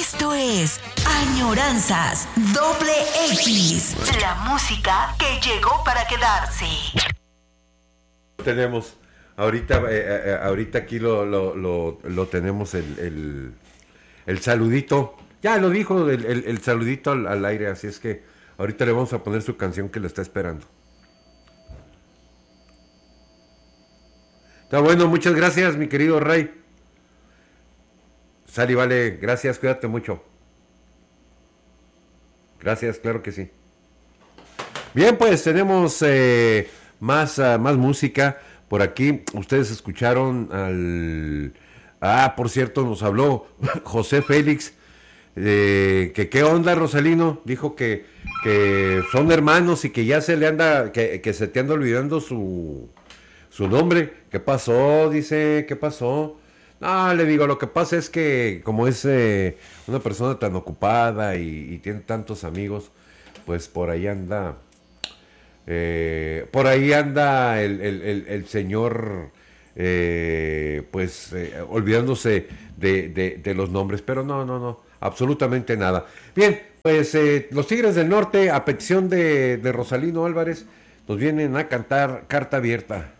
Esto es Añoranzas Doble X, la música que llegó para quedarse. Tenemos ahorita aquí lo tenemos el saludito. Ya lo dijo el saludito al aire, así es que ahorita le vamos a poner su canción que lo está esperando. Está bueno, muchas gracias, mi querido Ray. Sali, vale, gracias, cuídate mucho. Gracias, claro que sí. Bien, pues tenemos más música por aquí. Ustedes escucharon al... Ah, por cierto, nos habló José Félix. Que qué onda, Rosalino. Dijo que son hermanos y que ya se le anda... Que se te anda olvidando su nombre. ¿Qué pasó? Dice, ¿qué pasó? No, le digo, lo que pasa es que como es una persona tan ocupada y tiene tantos amigos, pues por ahí anda el señor, olvidándose de los nombres, pero no, absolutamente nada. Bien, pues los Tigres del Norte, a petición de Rosalino Álvarez, nos vienen a cantar Carta Abierta.